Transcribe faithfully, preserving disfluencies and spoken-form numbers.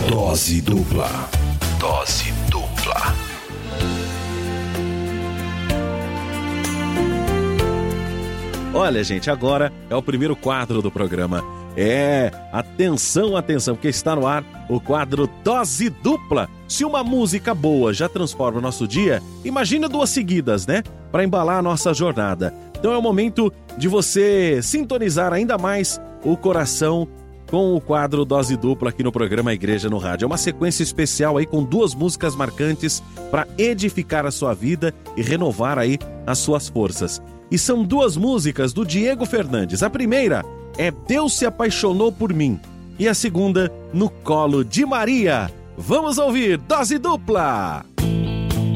Dose dupla. Dose dupla. Olha, gente, agora é o primeiro quadro do programa. É, atenção, atenção, porque está no ar o quadro Dose Dupla. Se uma música boa já transforma o nosso dia, imagina duas seguidas, né? Para embalar a nossa jornada. Então é o momento de você sintonizar ainda mais o coração com o quadro Dose Dupla aqui no programa Igreja no Rádio. É uma sequência especial aí com duas músicas marcantes para edificar a sua vida e renovar aí as suas forças. E são duas músicas do Diego Fernandes. A primeira é Deus se apaixonou por mim e a segunda, No Colo de Maria. Vamos ouvir Dose Dupla!